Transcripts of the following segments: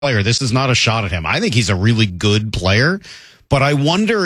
player. This is not a shot at him. I think he's a really good player, but I wonder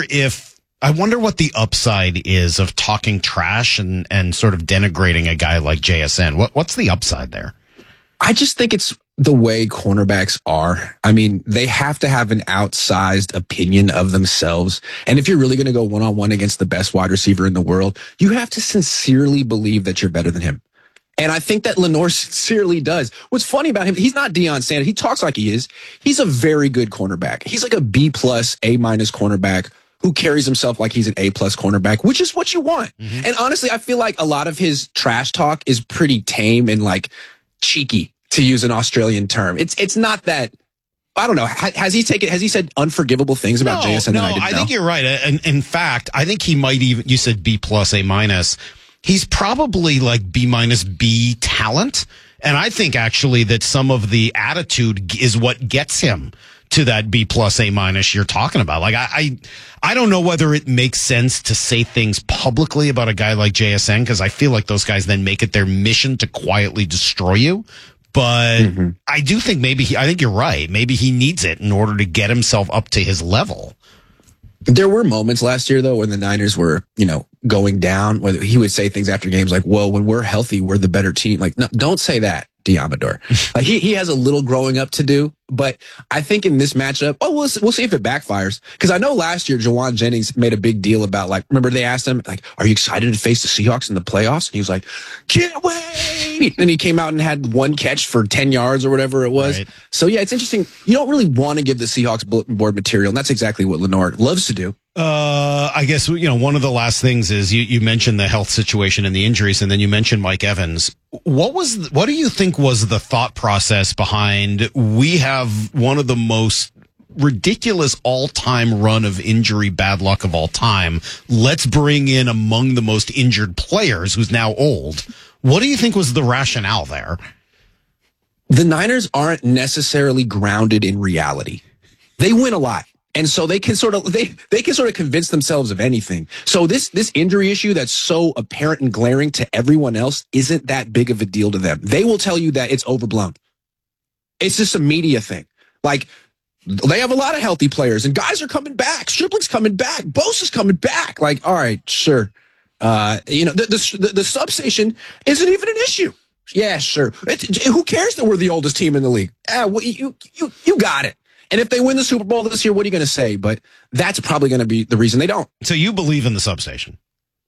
what the upside is of talking trash and sort of denigrating a guy like JSN. What's the upside there? I just think it's the way cornerbacks are. I mean, they have to have an outsized opinion of themselves. And if you're really going to go one-on-one against the best wide receiver in the world, you have to sincerely believe that you're better than him. And I think that Lenoir sincerely does. What's funny about him, he's not Deion Sanders. He talks like he is. He's a very good cornerback. He's like a B+, A- cornerback who carries himself like he's an A+ cornerback, which is what you want. Mm-hmm. And honestly, I feel like a lot of his trash talk is pretty tame and like cheeky, to use an Australian term. It's not that. I don't know. Has he said unforgivable things about JSN? No, I think you're right. And in fact, I think he might even. You said B+, A-. He's probably like B- B talent. And I think actually that some of the attitude is what gets him to that B+, A- you're talking about. Like, I don't know whether it makes sense to say things publicly about a guy like JSN, because I feel like those guys then make it their mission to quietly destroy you. But I do think I think you're right. Maybe he needs it in order to get himself up to his level. There were moments last year, though, when the Niners were, going down, where he would say things after games like, well, when we're healthy, we're the better team. Like, no, don't say that, Diamador. He has a little growing up to do. But I think in this matchup, we'll see if it backfires. Because I know last year, Jawan Jennings made a big deal about, remember they asked him, are you excited to face the Seahawks in the playoffs? And he was like, can't wait. And he came out and had one catch for 10 yards or whatever it was. Right. So, yeah, it's interesting. You don't really want to give the Seahawks bulletin board material, and that's exactly what Lenoir loves to do. I guess, one of the last things is you mentioned the health situation and the injuries, and then you mentioned Mike Evans. What do you think was the thought process behind we have one of the most ridiculous all-time run of injury bad luck of all time? Let's bring in among the most injured players who's now old. What do you think was the rationale there? The Niners aren't necessarily grounded in reality. They win a lot. And so they can sort of convince themselves of anything. So this injury issue that's so apparent and glaring to everyone else isn't that big of a deal to them. They will tell you that it's overblown. It's just a media thing. Like, they have a lot of healthy players, and guys are coming back. Stripling's coming back. Bosa's coming back. Like, all right, sure. The substation isn't even an issue. Yeah, sure. Who cares that we're the oldest team in the league? You got it. And if they win the Super Bowl this year, what are you going to say? But that's probably going to be the reason they don't. So you believe in the substation?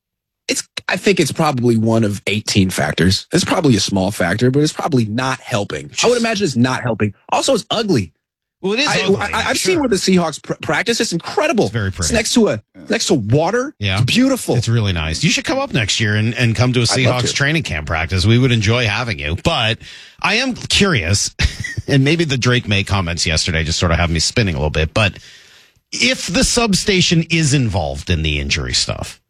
I think it's probably one of 18 factors. It's probably a small factor, but it's probably not helping. I would imagine it's not helping. Also, it's ugly. Well, it is ugly. I've seen where the Seahawks practice. It's incredible. It's very pretty. It's next to water. Yeah. It's beautiful. It's really nice. You should come up next year and come to a Seahawks training camp practice. We would enjoy having you. But I am curious, and maybe the Drake May comments yesterday just sort of have me spinning a little bit, but if the substation is involved in the injury stuff,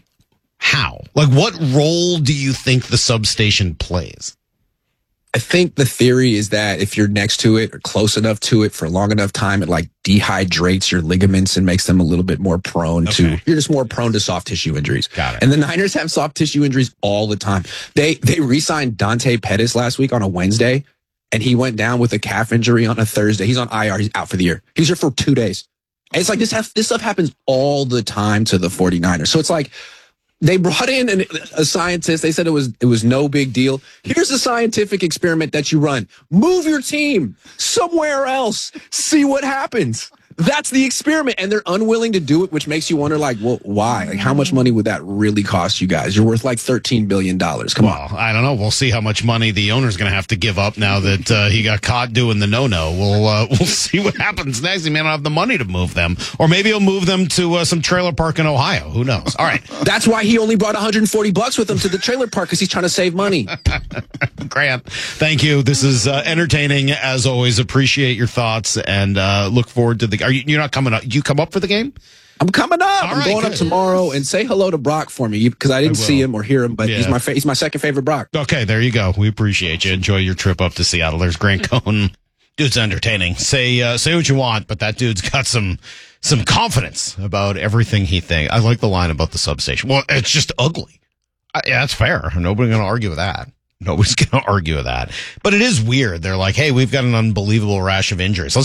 how? Like, what role do you think the substation plays? I think the theory is that if you're next to it or close enough to it for a long enough time, it dehydrates your ligaments and makes them a little bit more prone to, you're just more prone to soft tissue injuries. Got it. And the Niners have soft tissue injuries all the time. They re-signed Dante Pettis last week on a Wednesday, and he went down with a calf injury on a Thursday. He's on IR. He's out for the year. He's here for 2 days. And it's like this stuff happens all the time to the 49ers. So it's like, they brought in a scientist. They said it was no big deal. Here's a scientific experiment that you run. Move your team somewhere else. See what happens. That's the experiment. And they're unwilling to do it, which makes you wonder, why? How much money would that really cost you guys? You're worth $13 billion. Come on. I don't know. We'll see how much money the owner's going to have to give up now that he got caught doing the no-no. We'll see what happens next. He may not have the money to move them. Or maybe he'll move them to some trailer park in Ohio. Who knows? All right. That's why he only brought $140 with him to the trailer park, because he's trying to save money. Grant, thank you. This is entertaining, as always. Appreciate your thoughts, and look forward to the... You're not coming up? You come up for the game? I'm coming up. I'm going up tomorrow, and say hello to Brock for me, because I didn't see him or hear him, but he's my second favorite Brock. Okay, there you go. We appreciate you. Enjoy your trip up to Seattle. There's Grant Cohn. Dude's entertaining. Say what you want, but that dude's got some confidence about everything he thinks. I like the line about the substation. Well, it's just ugly. Yeah, that's fair. Nobody's going to argue with that. Nobody's going to argue with that. But it is weird. They're like, hey, we've got an unbelievable rash of injuries.